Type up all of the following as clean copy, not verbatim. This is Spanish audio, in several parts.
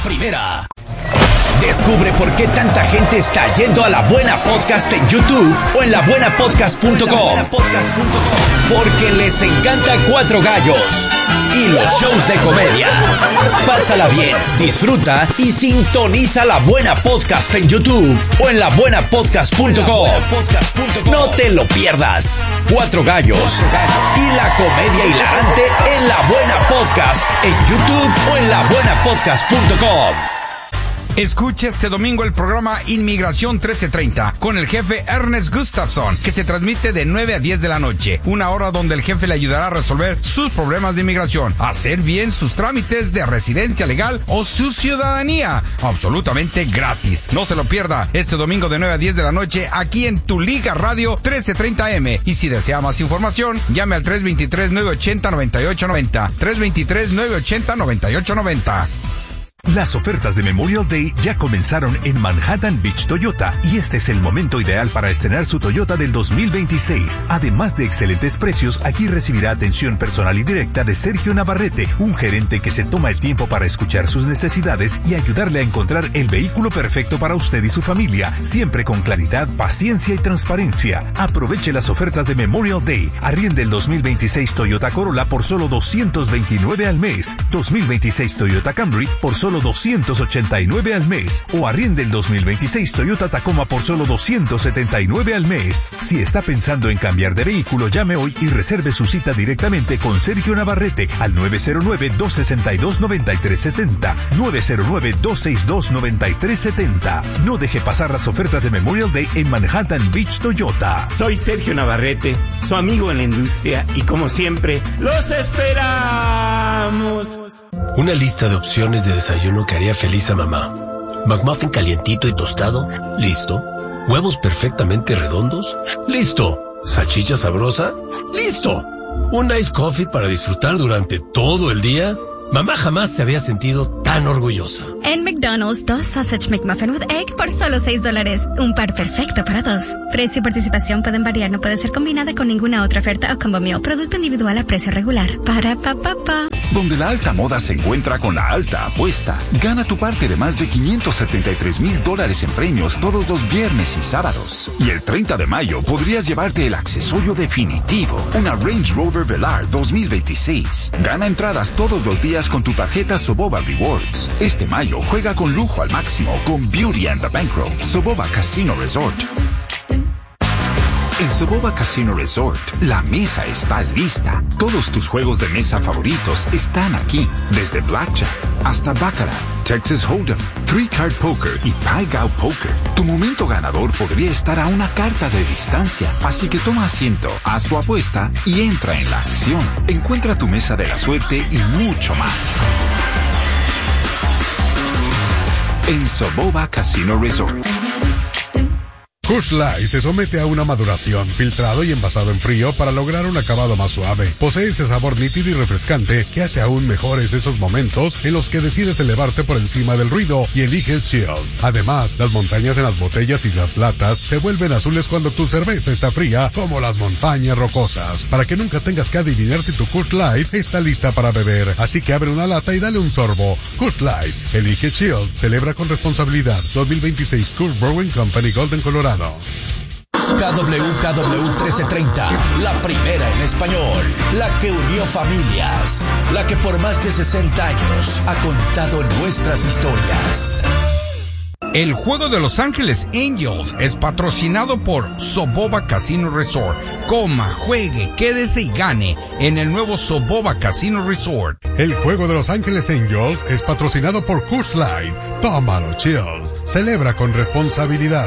Primera. Descubre por qué tanta gente está yendo a La Buena Podcast en YouTube o en labuenapodcast.com. Porque les encanta Cuatro Gallos y los shows de comedia. Pásala bien, disfruta y sintoniza La Buena Podcast en YouTube o en labuenapodcast.com. No te lo pierdas. Cuatro Gallos y la comedia hilarante en La Buena Podcast en YouTube o en labuenapodcast.com. Escucha este domingo el programa Inmigración 1330 con el jefe Ernest Gustafson, que se transmite de 9 a 10 de la noche. Una hora donde el jefe le ayudará a resolver sus problemas de inmigración, hacer bien sus trámites de residencia legal o su ciudadanía. Absolutamente gratis. No se lo pierda este domingo de 9 a 10 de la noche aquí en Tu Liga Radio 1330M. Y si desea más información, llame al 323-980-9890. 323-980-9890. Las ofertas de Memorial Day ya comenzaron en Manhattan Beach Toyota y este es el momento ideal para estrenar su Toyota del 2026. Además de excelentes precios, aquí recibirá atención personal y directa de Sergio Navarrete, un gerente que se toma el tiempo para escuchar sus necesidades y ayudarle a encontrar el vehículo perfecto para usted y su familia, siempre con claridad, paciencia y transparencia. Aproveche las ofertas de Memorial Day. Arriende el 2026 Toyota Corolla por solo $229 al mes, 2026 Toyota Camry por solo $289 al mes o arriende el 2026 Toyota Tacoma por solo $279 al mes. Si está pensando en cambiar de vehículo, llame hoy y reserve su cita directamente con Sergio Navarrete al 909-262-9370, 909-262-9370. No deje pasar las ofertas de Memorial Day en Manhattan Beach Toyota. Soy Sergio Navarrete, su amigo en la industria y como siempre, ¡los esperamos! Una lista de opciones de desayuno que haría feliz a mamá. McMuffin calientito y tostado, listo. Huevos perfectamente redondos, listo. Salchicha sabrosa, listo. Un iced coffee para disfrutar durante todo el día. Mamá jamás se había sentido tan orgullosa. En McDonald's, 2 Sausage McMuffin with Egg por solo $6. Un par perfecto para dos. Precio y participación pueden variar, no puede ser combinada con ninguna otra oferta o combo meal. Producto individual a precio regular. Para pa. Donde la alta moda se encuentra con la alta apuesta. Gana tu parte de más de $573,000 en premios todos los viernes y sábados. Y el 30 de mayo podrías llevarte el accesorio definitivo, una Range Rover Velar 2026. Gana entradas todos los días con tu tarjeta Soboba Rewards. Este mayo juega con lujo al máximo con Beauty and the Bankroll, Soboba Casino Resort. En Soboba Casino Resort, la mesa está lista. Todos tus juegos de mesa favoritos están aquí. Desde Blackjack hasta Baccarat, Texas Hold'em, Three Card Poker y Pai Gow Poker. Tu momento ganador podría estar a una carta de distancia. Así que toma asiento, haz tu apuesta y entra en la acción. Encuentra tu mesa de la suerte y mucho más en Soboba Casino Resort. Coors Light se somete a una maduración, filtrado y envasado en frío para lograr un acabado más suave. Posee ese sabor nítido y refrescante que hace aún mejores esos momentos en los que decides elevarte por encima del ruido y eliges Chill. Además, las montañas en las botellas y las latas se vuelven azules cuando tu cerveza está fría, como las montañas rocosas. Para que nunca tengas que adivinar si tu Coors Light está lista para beber. Así que abre una lata y dale un sorbo. Coors Light, elige Chill, celebra con responsabilidad. 2026 Coors Brewing Company, Golden, Colorado. KWKW 1330, la primera en español, la que unió familias, la que por más de 60 años ha contado nuestras historias. El juego de Los Ángeles Angels es patrocinado por Soboba Casino Resort. Coma, juegue, quédese y gane en el nuevo Soboba Casino Resort. El juego de Los Ángeles Angels es patrocinado por Coors Light. Tómalo, Chills. Celebra con responsabilidad.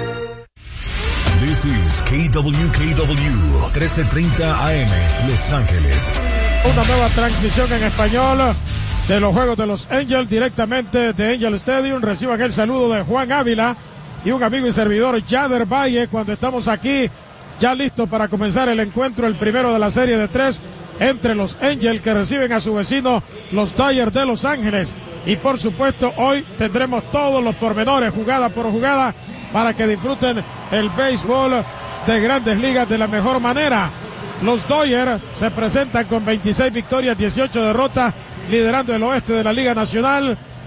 This is KWKW 1330 AM, Los Ángeles. Una nueva transmisión en español de los Juegos de los Angels directamente de Angel Stadium. Reciban el saludo de Juan Ávila y un amigo y servidor, Yader Valle, cuando estamos aquí ya listos para comenzar el encuentro, el primero de la serie de 3 entre los Angels que reciben a su vecino, los Dodgers de Los Ángeles. Y por supuesto hoy tendremos todos los pormenores, jugada por jugada, para que disfruten el béisbol de Grandes Ligas de la mejor manera. Los Dodgers se presentan con 26 victorias, 18 derrotas, liderando el oeste de la Liga Nacional.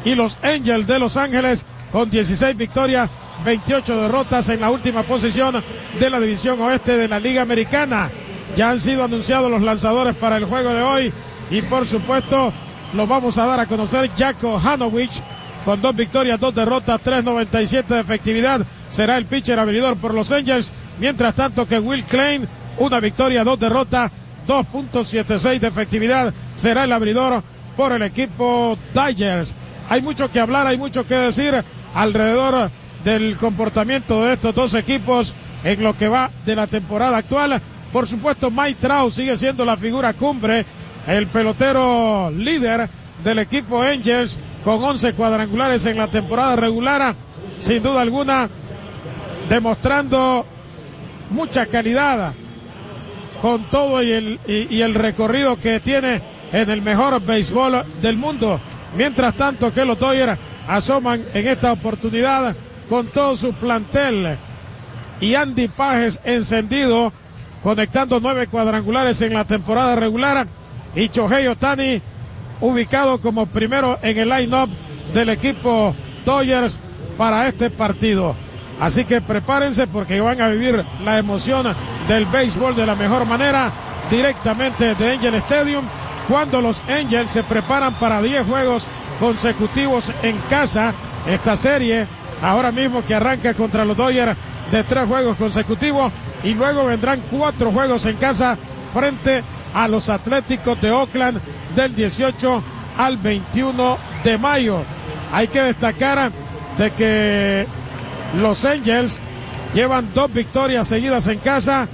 y los Angels de Los Ángeles con 16 victorias, 28 derrotas en la última posición de la división oeste de la Liga Americana. Ya han sido anunciados los lanzadores para el juego de hoy y por supuesto los vamos a dar a conocer. Jaco Hanowich con 2 victorias, 2 derrotas, 3.97 de efectividad, será el pitcher abridor por los Angels, mientras tanto que Will Klein, 1 victoria, 2 derrotas, 2.76 de efectividad, será el abridor por el equipo Dodgers. Hay mucho que hablar, hay mucho que decir alrededor del comportamiento de estos dos equipos en lo que va de la temporada actual. Por supuesto, Mike Trout sigue siendo la figura cumbre, el pelotero líder del equipo Angels, con 11 cuadrangulares en la temporada regular, sin duda alguna, demostrando mucha calidad con todo y el recorrido que tiene en el mejor béisbol del mundo. Mientras tanto que los Dodgers asoman en esta oportunidad con todo su plantel y Andy Pages encendido, conectando 9 cuadrangulares en la temporada regular, y Shohei Ohtani ubicado como primero en el line-up del equipo Dodgers para este partido. Así que prepárense porque van a vivir la emoción del béisbol de la mejor manera directamente de Angel Stadium, cuando los Angels se preparan para 10 juegos consecutivos en casa. Esta serie ahora mismo que arranca contra los Dodgers de 3 juegos consecutivos, y luego vendrán 4 juegos en casa frente a los Atléticos de Oakland del 18 al 21 de mayo. Hay que destacar de que los Angels llevan 2 victorias seguidas en casa,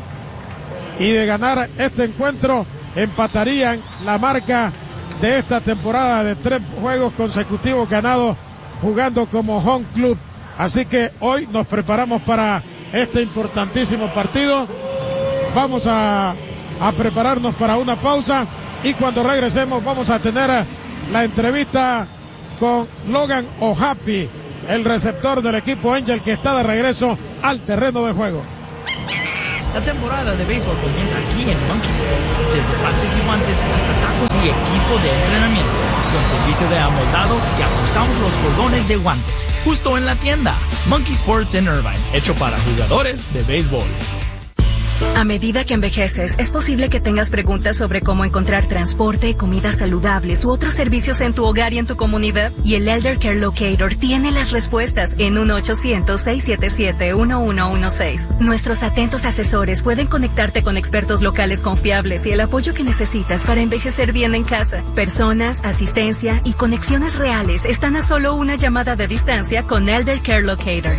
y de ganar este encuentro empatarían la marca de esta temporada de 3 juegos consecutivos ganados jugando como home club. Así que hoy nos preparamos para este importantísimo partido. Vamos a prepararnos para una pausa, y cuando regresemos vamos a tener la entrevista con Logan O'Happy, el receptor del equipo Angel, que está de regreso al terreno de juego. La temporada de béisbol comienza aquí en Monkey Sports, desde bates y guantes hasta tacos y equipo de entrenamiento, con servicio de amoldado y ajustamos los cordones de guantes, justo en la tienda. Monkey Sports en Irvine, hecho para jugadores de béisbol. A medida que envejeces, es posible que tengas preguntas sobre cómo encontrar transporte, comidas saludables u otros servicios en tu hogar y en tu comunidad. Y el Elder Care Locator tiene las respuestas en 1-800-677-1116. Nuestros atentos asesores pueden conectarte con expertos locales confiables y el apoyo que necesitas para envejecer bien en casa. Personas, asistencia y conexiones reales están a solo una llamada de distancia con Elder Care Locator.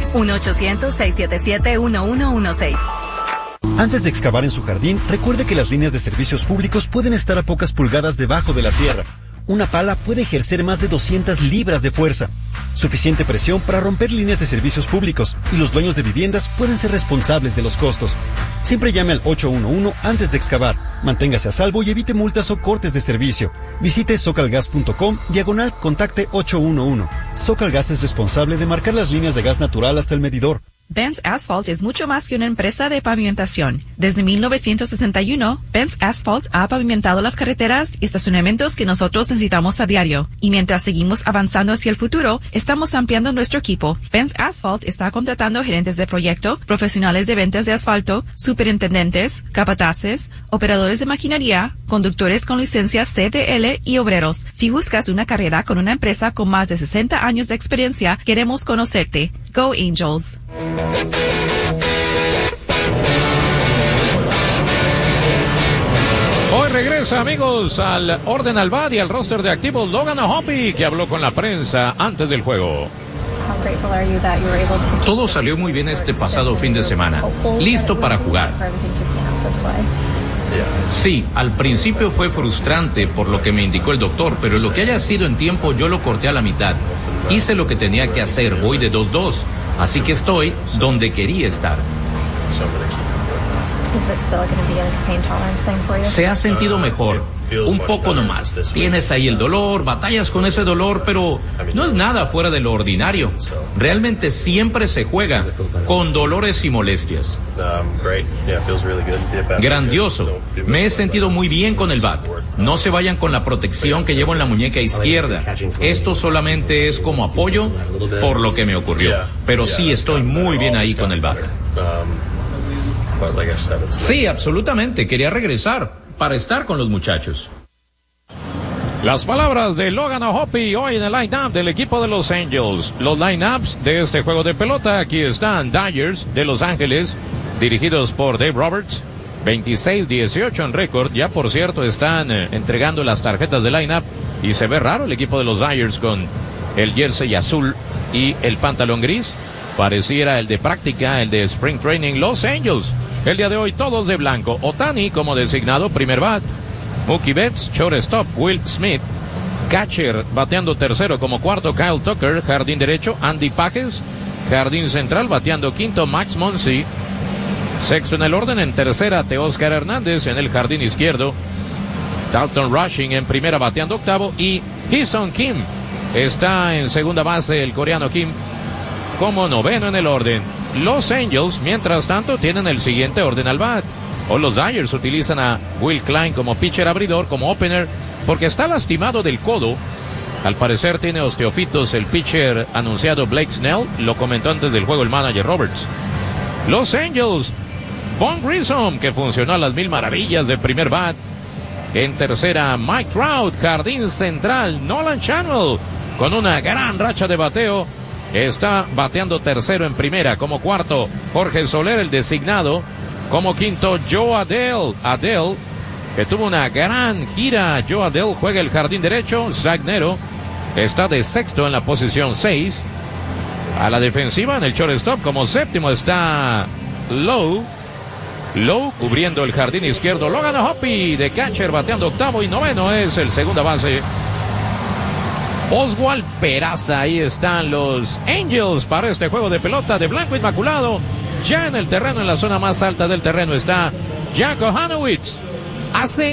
1-800-677-1116. Antes de excavar en su jardín, recuerde que las líneas de servicios públicos pueden estar a pocas pulgadas debajo de la tierra. Una pala puede ejercer más de 200 libras de fuerza, suficiente presión para romper líneas de servicios públicos, y los dueños de viviendas pueden ser responsables de los costos. Siempre llame al 811 antes de excavar. Manténgase a salvo y evite multas o cortes de servicio. Visite socalgas.com/contacte 811. Socalgas es responsable de marcar las líneas de gas natural hasta el medidor. Benz Asphalt es mucho más que una empresa de pavimentación. Desde 1961, Benz Asphalt ha pavimentado las carreteras y estacionamientos que nosotros necesitamos a diario. Y mientras seguimos avanzando hacia el futuro, estamos ampliando nuestro equipo. Benz Asphalt está contratando gerentes de proyecto, profesionales de ventas de asfalto, superintendentes, capataces, operadores de maquinaria, conductores con licencia CDL y obreros. Si buscas una carrera con una empresa con más de 60 años de experiencia, queremos conocerte. Go Angels. Hoy regresa, amigos, al orden al bat y al roster de activos Logan O'Happy, que habló con la prensa antes del juego. Todo salió muy bien este pasado fin de semana. Listo para jugar. Sí, al principio fue frustrante por lo que me indicó el doctor, pero lo que haya sido en tiempo yo lo corté a la mitad. Hice lo que tenía que hacer, voy de 2-2, así que estoy donde quería estar. ¿Se ha sentido mejor? Un poco nomás. Tienes ahí el dolor, batallas con ese dolor, pero no es nada fuera de lo ordinario. Realmente siempre se juega con dolores y molestias. Grandioso. Me he sentido muy bien con el bat. No se vayan con la protección que llevo en la muñeca izquierda. Esto solamente es como apoyo por lo que me ocurrió. Pero sí estoy muy bien ahí con el bat. Sí, absolutamente. Quería regresar para estar con los muchachos. Las palabras de Logan O'Hoppe hoy en el line-up del equipo de Los Angels. Los line-ups de este juego de pelota. Aquí están Dodgers de Los Ángeles, dirigidos por Dave Roberts. 26-18 en récord. Ya, por cierto, están entregando las tarjetas de line-up. Y se ve raro el equipo de los Dodgers con el jersey azul y el pantalón gris. Pareciera el de práctica, el de Spring Training. Los Angels, el día de hoy todos de blanco. Ohtani como designado, primer bat. Mookie Betts, shortstop, Will Smith. Catcher, bateando tercero como cuarto, Kyle Tucker. Jardín derecho, Andy Pages. Jardín central, bateando quinto, Max Muncy. Sexto en el orden, en tercera, Teóscar Hernández. En el jardín izquierdo, Dalton Rushing en primera, bateando octavo. Y Hee-Sung Kim está en segunda base, el coreano Kim, como noveno en el orden. Los Angels, mientras tanto, tienen el siguiente orden al bat. O los Dodgers utilizan a Will Klein como pitcher abridor, como opener, porque está lastimado del codo. Al parecer tiene osteofitos el pitcher anunciado Blake Snell. Lo comentó antes del juego el manager Roberts. Los Angels, Vaughn Grissom, que funcionó a las mil maravillas de primer bat. En tercera, Mike Trout. Jardín central, Nolan Chanwell, con una gran racha de bateo. Está bateando tercero en primera. Como cuarto, Jorge Soler, el designado. Como quinto, Joe Adell. Adell, que tuvo una gran gira. Joe Adell juega el jardín derecho. Zach Nero está de sexto en la posición 6. A la defensiva, en el shortstop, como séptimo está Lowe. Lowe cubriendo el jardín izquierdo. Logan O'Hoppe de catcher bateando octavo, y noveno es el segunda base Oswald Peraza. Ahí están los Angels para este juego de pelota de blanco inmaculado. Ya en el terreno, en la zona más alta del terreno, está Jack Kohanowitz. Hace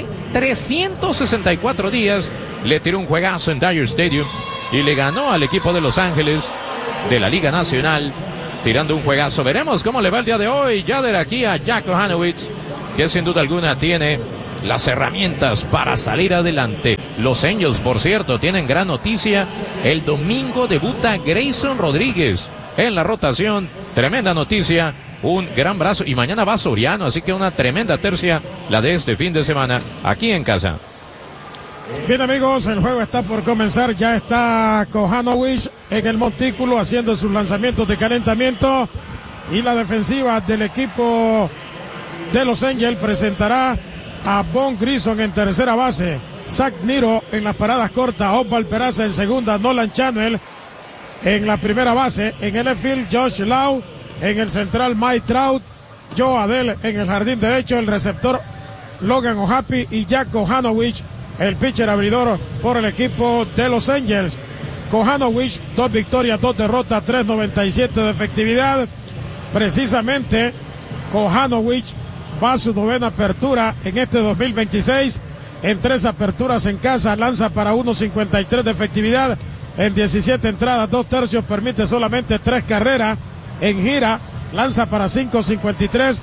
364 días le tiró un juegazo en Dodger Stadium y le ganó al equipo de Los Ángeles de la Liga Nacional, tirando un juegazo. Veremos cómo le va el día de hoy. Ya de aquí a Jack Kohanowitz, que sin duda alguna tiene las herramientas para salir adelante. Los Angels, por cierto, tienen gran noticia. El domingo debuta Grayson Rodríguez en la rotación. Tremenda noticia, un gran brazo. Y mañana va Soriano, así que una tremenda tercia la de este fin de semana aquí en casa. Bien, amigos, el juego está por comenzar. Ya está Kohanowitz en el montículo haciendo sus lanzamientos de calentamiento. Y la defensiva del equipo de Los Angels presentará a Vaughn Grissom en tercera base, Zach Nero en las paradas cortas, Oswald Peraza en segunda, Nolan Chanwell en la primera base. En el field, Josh Lowe. En el central, Mike Trout. Joe Adell en el jardín derecho. El receptor, Logan O'Hoppe. Y Jack Kohanowitz, el pitcher abridor por el equipo de Los Angels. Kohanowitz, 2 victorias, 2 derrotas, 3.97 de efectividad. Precisamente, Kohanowitz va a su novena apertura en este 2026. En 3 aperturas en casa, lanza para 1.53 de efectividad. En 17 entradas, 2 tercios, permite solamente 3 carreras. En gira, lanza para 5.53.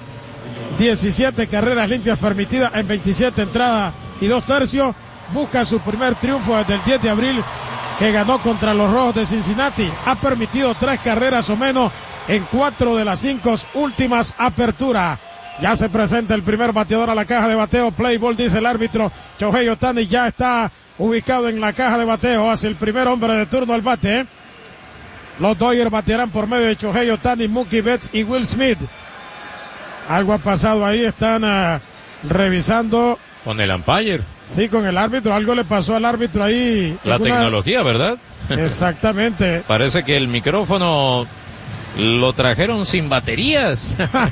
17 carreras limpias permitidas en 27 entradas y 2 tercios. Busca su primer triunfo desde el 10 de abril que ganó contra los Rojos de Cincinnati. Ha permitido 3 carreras o menos en 4 de las 5 últimas aperturas. Ya se presenta el primer bateador a la caja de bateo. Play ball, dice el árbitro. Shohei Ohtani ya está ubicado en la caja de bateo. Hace el primer hombre de turno al bate. Los Dodgers batearán por medio de Shohei Ohtani, Mookie Betts y Will Smith. Algo ha pasado ahí. Están revisando. Con el umpire. Sí, con el árbitro. Algo le pasó al árbitro ahí. La tecnología, ¿verdad? Exactamente. Parece que el micrófono lo trajeron sin baterías.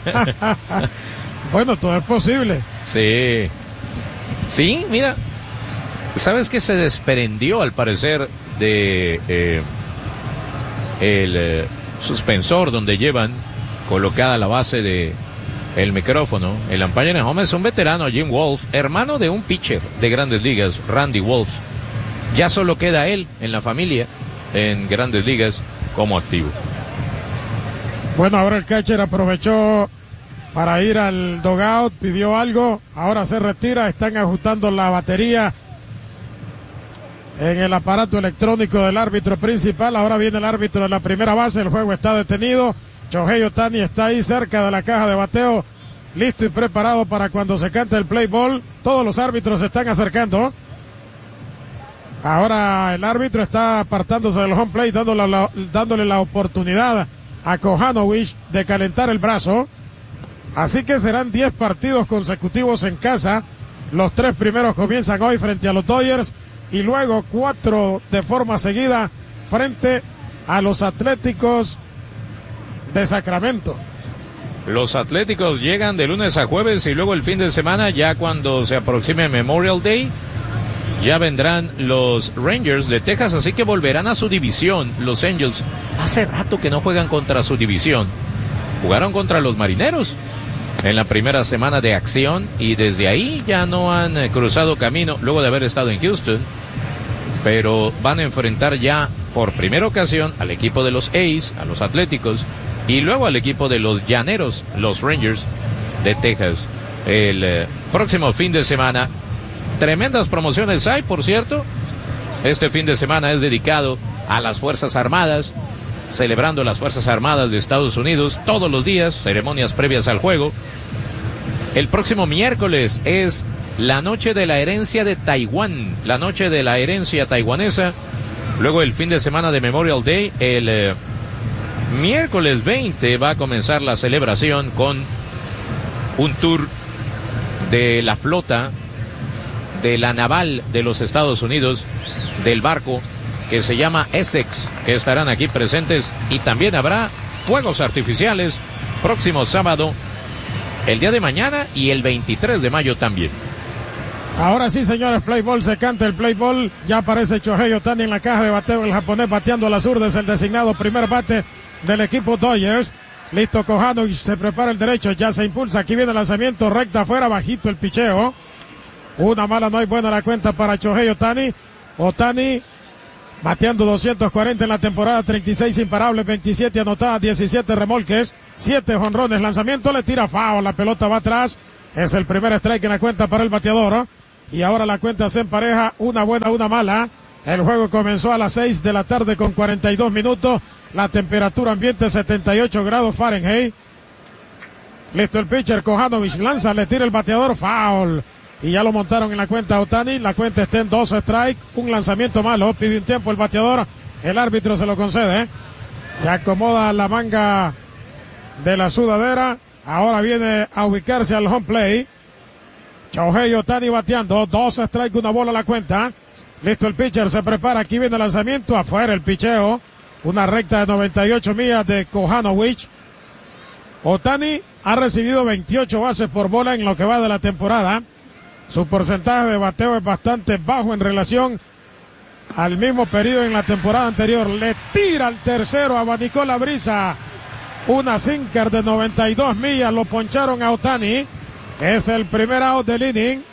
Bueno, todo es posible. Sí. Sí, mira. ¿Sabes qué se desprendió al parecer de el suspensor donde llevan colocada la base de el micrófono. El umpire en home es un veterano, Jim Wolf, hermano de un pitcher de Grandes Ligas, Randy Wolf. Ya solo queda él en la familia en Grandes Ligas como activo. Bueno, ahora el catcher aprovechó para ir al dugout, pidió algo, ahora se retira, están ajustando la batería en el aparato electrónico del árbitro principal. Ahora viene el árbitro de la primera base, el juego está detenido. Shohei Ohtani está ahí cerca de la caja de bateo, listo y preparado para cuando se cante el play ball. Todos los árbitros se están acercando. Ahora el árbitro está apartándose del home plate, dándole la oportunidad a Kohanovic de calentar el brazo. Así que serán 10 partidos consecutivos en casa. Los 3 primeros comienzan hoy frente a los Dodgers y luego 4 de forma seguida frente a los Atléticos de Sacramento. Los Atléticos llegan de lunes a jueves y luego el fin de semana, ya cuando se aproxime Memorial Day, ya vendrán los Rangers de Texas, así que volverán a su división. Los Angels hace rato que no juegan contra su división. Jugaron contra los Marineros en la primera semana de acción y desde ahí ya no han cruzado camino luego de haber estado en Houston, pero van a enfrentar ya por primera ocasión al equipo de los A's, a los Atléticos, y luego al equipo de los Llaneros, los Rangers de Texas, el próximo fin de semana. Tremendas promociones hay, por cierto. Este fin de semana es dedicado a las Fuerzas Armadas, celebrando las Fuerzas Armadas de Estados Unidos todos los días, ceremonias previas al juego. El próximo miércoles es la noche de la herencia de Taiwán, la noche de la herencia taiwanesa. Luego el fin de semana de Memorial Day, el miércoles 20 va a comenzar la celebración con un tour de la flota de la naval de los Estados Unidos, del barco que se llama Essex, que estarán aquí presentes, y también habrá fuegos artificiales próximo sábado, el día de mañana y el 23 de mayo también. Ahora sí, señores, play ball, se canta el play ball. Ya aparece Shohei Ohtani en la caja de bateo, el japonés bateando a la zurda, es el designado primer bate del equipo Dodgers. Listo, Kohanovic se prepara el derecho, ya se impulsa, aquí viene el lanzamiento, recta afuera, bajito el picheo. Una mala, no hay buena la cuenta para Shohei Ohtani. Ohtani bateando 240 en la temporada, 36 imparables, 27 anotadas, 17 remolques, 7 jonrones. Lanzamiento, le tira foul, la pelota va atrás. Es el primer strike en la cuenta para el bateador. Y ahora la cuenta se empareja, una buena, una mala. El juego comenzó a las 6 de la tarde con 42 minutos. La temperatura ambiente 78 grados Fahrenheit. Listo el pitcher, Kohanovic lanza, le tira el bateador, foul. Y ya lo montaron en la cuenta Ohtani. La cuenta está en 2 strikes. Un lanzamiento malo. Pide un tiempo el bateador. El árbitro se lo concede. Se acomoda la manga de la sudadera. Ahora viene a ubicarse al home play. Shohei Ohtani bateando. 2 strikes, una bola a la cuenta. Listo el pitcher. Se prepara. Aquí viene el lanzamiento. Afuera el picheo. Una recta de 98 millas de Kohanovic. Ohtani ha recibido 28 bases por bola en lo que va de la temporada. Su porcentaje de bateo es bastante bajo en relación al mismo periodo en la temporada anterior. Le tira al tercero, abanicó la brisa. Una sinker de 92 millas, lo poncharon a Ohtani. Es el primer out del inning.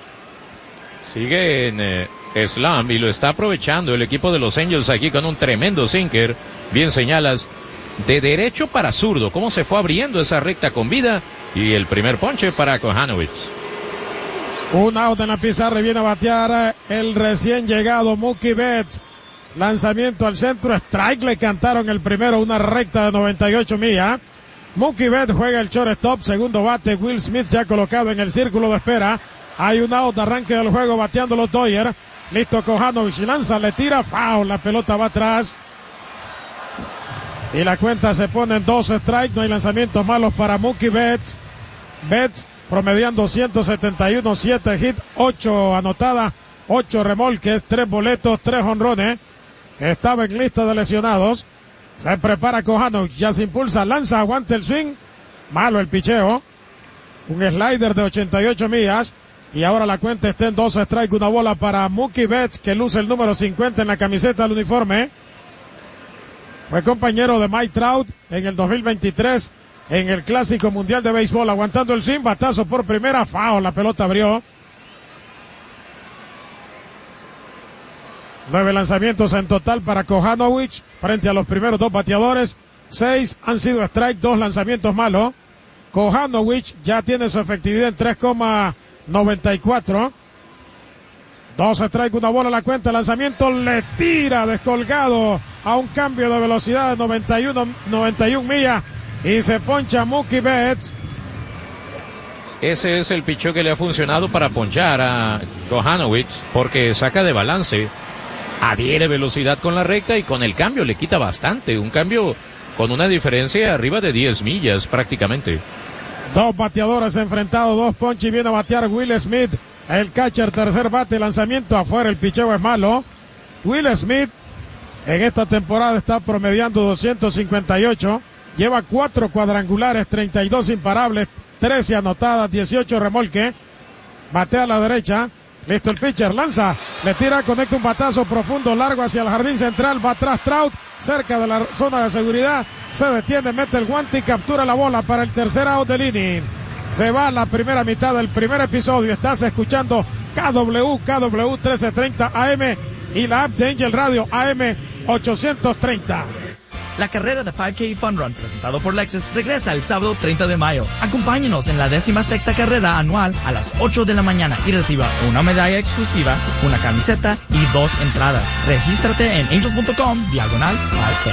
Sigue en slam y lo está aprovechando el equipo de los Angels aquí con un tremendo sinker. Bien señalas, de derecho para zurdo. Cómo se fue abriendo esa recta con vida. Y el primer ponche para Kohanovic. Un out en la pizarra y viene a batear el recién llegado Mookie Betts. Lanzamiento al centro, strike, le cantaron el primero, una recta de 98 millas. Mookie Betts juega el shortstop, segundo bate, Will Smith se ha colocado en el círculo de espera. Hay un out de arranque del juego bateando los Dodgers. Listo Kohanovic, lanza, le tira, foul, la pelota va atrás. Y la cuenta se pone en 2 strikes, no hay lanzamientos malos para Mookie Betts. Betts promediando 171, 7 hits, 8 anotadas, 8 remolques, 3 boletos, 3 jonrones. Estaba en lista de lesionados. Se prepara Kohanovic, ya se impulsa, lanza, aguanta el swing. Malo el picheo. Un slider de 88 millas. Y ahora la cuenta está en 2 strikes, una bola para Mookie Betts, que luce el número 50 en la camiseta del uniforme. Fue compañero de Mike Trout en el 2023 en el Clásico Mundial de Béisbol. Aguantando el swing, batazo por primera, foul, la pelota abrió. 9 lanzamientos en total para Kohanowicz frente a los primeros 2 bateadores. 6 han sido strike, 2 lanzamientos malos. Kohanowicz ya tiene su efectividad en 3,94. 2 strike, 1 bola a la cuenta. Lanzamiento le tira descolgado a un cambio de velocidad de 91 millas y se poncha Mookie Betts. Ese es el picheo que le ha funcionado para ponchar a Kohanowicz, porque saca de balance, adhiere velocidad con la recta y con el cambio le quita bastante. Un cambio con una diferencia arriba de 10 millas prácticamente. 2 bateadores enfrentados, 2 ponches y viene a batear Will Smith. El catcher, tercer bate, lanzamiento afuera, el picheo es malo. Will Smith en esta temporada está promediando 258. Lleva 4 cuadrangulares, 32 imparables, 13 anotadas, 18 remolque. Batea a la derecha. Listo el pitcher, lanza, le tira, conecta un batazo profundo, largo hacia el jardín central, va atrás Trout, cerca de la zona de seguridad, se detiene, mete el guante y captura la bola para el tercer out del inning. Se va la primera mitad del primer episodio. Estás escuchando KW 1330 AM y la app de Angel Radio AM 830. La carrera de 5K Fun Run, presentado por Lexus, regresa el sábado 30 de mayo. Acompáñenos en la 16ª carrera anual a las 8 de la mañana y reciba una medalla exclusiva, una camiseta y 2 entradas. Regístrate en angels.com/5K.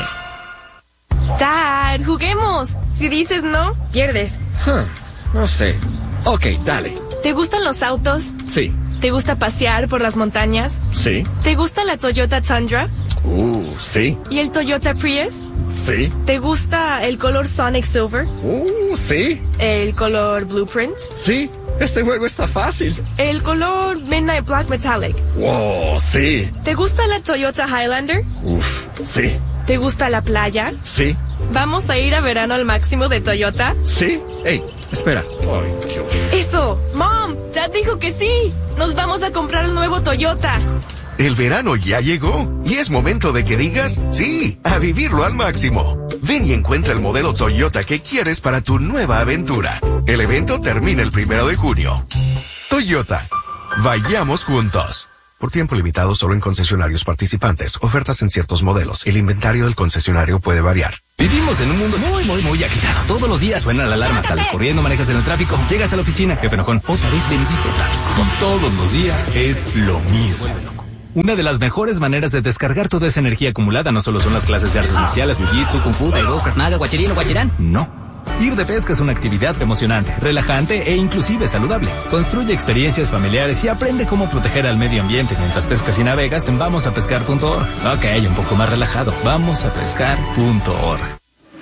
Dad, juguemos. Si dices no, pierdes. No sé. Ok, dale. ¿Te gustan los autos? Sí. ¿Te gusta pasear por las montañas? Sí. ¿Te gusta la Toyota Tundra? Sí. ¿Y el Toyota Prius? Sí. ¿Te gusta el color Sonic Silver? Sí. ¿El color Blueprint? Sí. Este juego está fácil. ¿El color Midnight Black Metallic? Wow, sí. ¿Te gusta la Toyota Highlander? Sí. ¿Te gusta la playa? Sí. ¿Vamos a ir a verano al máximo de Toyota? Sí. Ey, espera. Ay, Dios. Eso. Mom, Dad dijo que sí. Nos vamos a comprar el nuevo Toyota. El verano ya llegó y es momento de que digas sí, a vivirlo al máximo. Ven y encuentra el modelo Toyota que quieres para tu nueva aventura. El evento termina el 1 de junio. Toyota, vayamos juntos. Por tiempo limitado solo en concesionarios participantes. Ofertas en ciertos modelos. El inventario del concesionario puede variar. Vivimos en un mundo muy agitado. Todos los días suena la alarma, sales corriendo, manejas en el tráfico, llegas a la oficina, jefe enojón, otra vez bendito tráfico. Y todos los días es lo mismo. Una de las mejores maneras de descargar toda esa energía acumulada no solo son las clases de artes marciales, jiu-jitsu, kung fu, taekwondo, krav maga, guachirino, guachirán. No. Ir de pesca es una actividad emocionante, relajante e inclusive saludable. Construye experiencias familiares y aprende cómo proteger al medio ambiente mientras pescas y navegas en vamosapescar.org. Ok, un poco más relajado. Vamosapescar.org.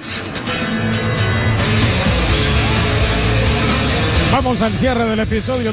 Vamos al cierre del episodio